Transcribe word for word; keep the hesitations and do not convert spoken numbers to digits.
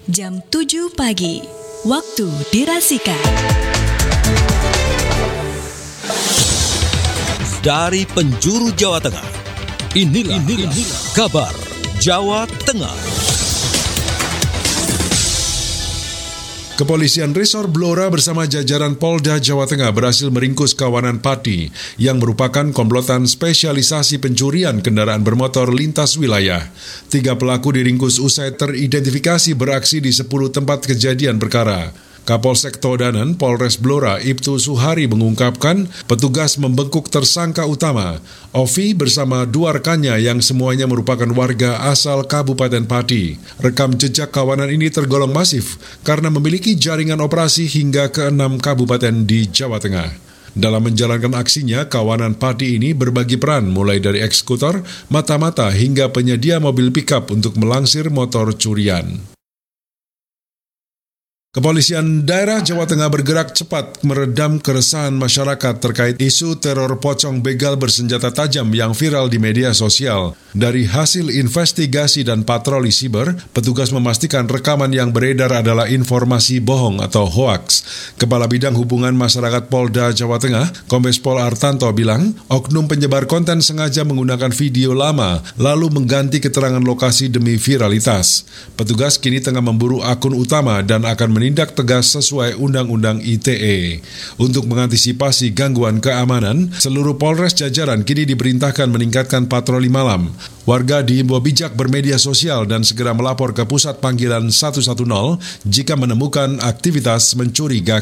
jam tujuh pagi, waktu dirasikan. Dari penjuru Jawa Tengah, inilah, inilah, inilah kabar Jawa Tengah. Kepolisian Resor Blora bersama jajaran Polda Jawa Tengah berhasil meringkus kawanan Pati yang merupakan komplotan spesialisasi pencurian kendaraan bermotor lintas wilayah. Tiga pelaku diringkus usai teridentifikasi beraksi di sepuluh tempat kejadian perkara. Kapolsek Todanan, Polres Blora, Ibtu Suhari mengungkapkan petugas membekuk tersangka utama, Ovi bersama dua rekannya yang semuanya merupakan warga asal Kabupaten Pati. Rekam jejak kawanan ini tergolong masif karena memiliki jaringan operasi hingga ke enam kabupaten di Jawa Tengah. Dalam menjalankan aksinya, kawanan Pati ini berbagi peran mulai dari eksekutor, mata-mata hingga penyedia mobil pickup untuk melangsir motor curian. Kepolisian daerah Jawa Tengah bergerak cepat meredam keresahan masyarakat terkait isu teror pocong begal bersenjata tajam yang viral di media sosial. Dari hasil investigasi dan patroli siber, petugas memastikan rekaman yang beredar adalah informasi bohong atau hoaks. Kepala Bidang Hubungan Masyarakat Polda Jawa Tengah, Kombes Pol Artanto bilang, oknum penyebar konten sengaja menggunakan video lama, lalu mengganti keterangan lokasi demi viralitas. Petugas kini tengah memburu akun utama dan akan menindak tegas sesuai Undang-Undang I T E. Untuk mengantisipasi gangguan keamanan, seluruh Polres jajaran kini diperintahkan meningkatkan patroli malam. Warga diimbau bijak bermedia sosial dan segera melapor ke pusat panggilan satu satu nol jika menemukan aktivitas mencurigakan.